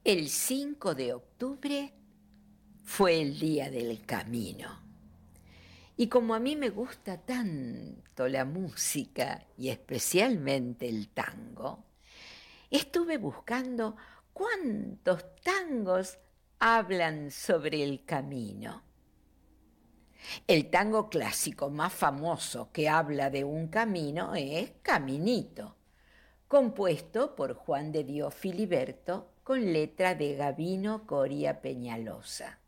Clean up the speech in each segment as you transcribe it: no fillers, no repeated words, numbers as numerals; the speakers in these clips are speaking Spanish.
El 5 de octubre fue el día del camino. Y como a mí me gusta tanto la música y especialmente el tango, estuve buscando cuántos tangos hablan sobre el camino. El tango clásico más famoso que habla de un camino es Caminito, compuesto por Juan de Dios Filiberto con letra de Gabino Coria Peñalosa.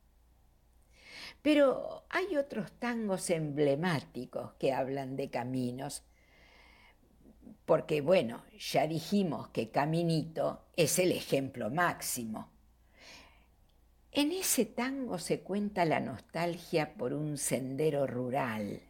Pero hay otros tangos emblemáticos que hablan de caminos, porque bueno, ya dijimos que Caminito es el ejemplo máximo. En ese tango se cuenta la nostalgia por un sendero rural,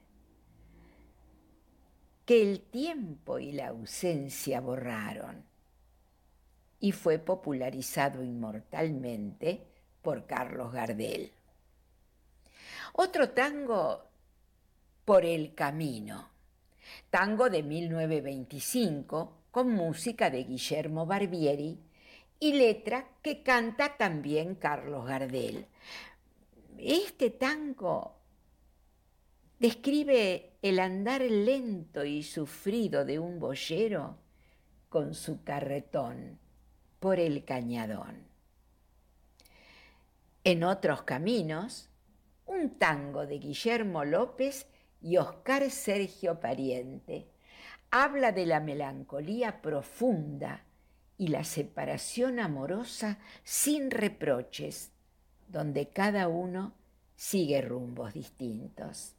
que el tiempo y la ausencia borraron, y fue popularizado inmortalmente por Carlos Gardel. Otro tango, Por el camino, tango de 1925 con música de Guillermo Barbieri y letra que canta también Carlos Gardel. Este tango describe el andar lento y sufrido de un boyero con su carretón por el cañadón. En otros caminos, un tango de Guillermo López y Oscar Sergio Pariente habla de la melancolía profunda y la separación amorosa sin reproches, donde cada uno sigue rumbos distintos.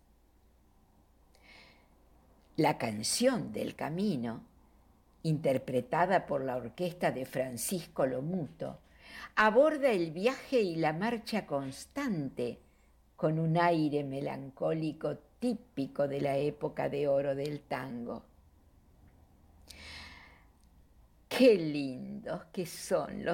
La canción del camino, interpretada por la orquesta de Francisco Lomuto, aborda el viaje y la marcha constante con un aire melancólico típico de la época de oro del tango. Qué lindos que son los